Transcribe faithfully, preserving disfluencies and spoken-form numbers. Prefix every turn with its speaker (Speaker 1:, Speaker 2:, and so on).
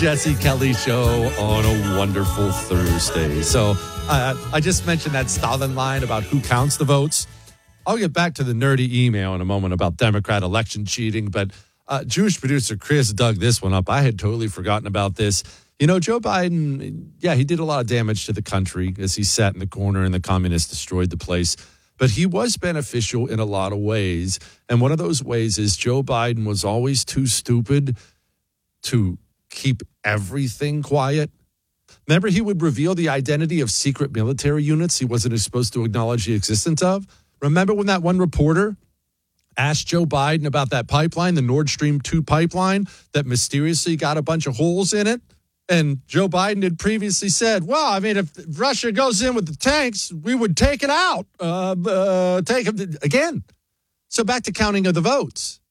Speaker 1: Jesse Kelly Show on a wonderful Thursday. So uh, I just mentioned that Stalin line about who counts the votes. I'll get back to the nerdy email in a moment about Democrat election cheating, but uh, Jewish producer Chris dug this one up. I had totally forgotten about this. You know, Joe Biden, yeah, he did a lot of damage to the country as he sat in the corner and the communists destroyed the place. But he was beneficial in a lot of ways. And one of those ways is Joe Biden was always too stupid to keep everything quiet. Remember, he would reveal the identity of secret military units he wasn't supposed to acknowledge the existence of? Remember when that one reporter asked Joe Biden about that pipeline, the Nord Stream two pipeline, that mysteriously got a bunch of holes in it? And Joe Biden had previously said, well, I mean, if Russia goes in with the tanks, we would take it out. Uh, uh, take it again. So back to counting of the votes.